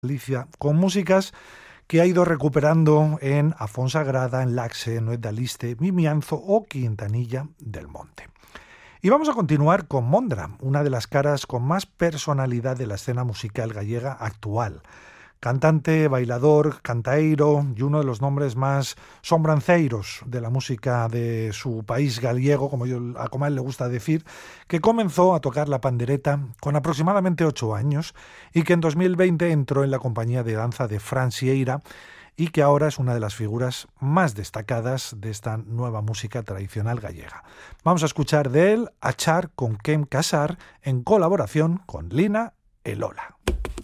Galicia, con músicas que ha ido recuperando en Afonsagrada, en Laxe, Nuez de Aliste, Vimianzo o Quintanilla del Monte. Y vamos a continuar con Mondra, una de las caras con más personalidad de la escena musical gallega actual. Cantante, bailador, cantaeiro y uno de los nombres más sombranceiros de la música de su país gallego, como a él le gusta decir, que comenzó a tocar la pandereta con aproximadamente 8 años y que en 2020 entró en la compañía de danza de Fran Sieira y que ahora es una de las figuras más destacadas de esta nueva música tradicional gallega. Vamos a escuchar de él Achar con Quem Casar en colaboración con Lina e Lola.